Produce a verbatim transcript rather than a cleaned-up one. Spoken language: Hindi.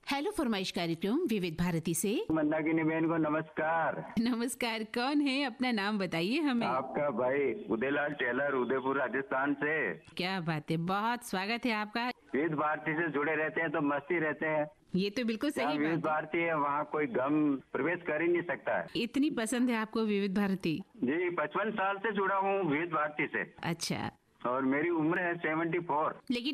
हेलो फरमाइश कार्यक्रम विविध भारती से। मंदाकिनी बहन को नमस्कार। नमस्कार, कौन है? अपना नाम बताइए हमें। आपका भाई उदयलाल टेलर, उदयपुर राजस्थान से। क्या बात है, बहुत स्वागत है आपका। विविध भारती से जुड़े रहते हैं तो मस्ती रहते हैं। ये तो बिल्कुल सही विविध बात है। भारती है, वहाँ कोई गम प्रवेश कर ही नहीं सकता है। इतनी पसंद है आपको विविध भारती? जी, पचपन साल से जुड़ा हूँ विविध भारती से अच्छा। और मेरी उम्र है सेवेंटी फोर। लेकिन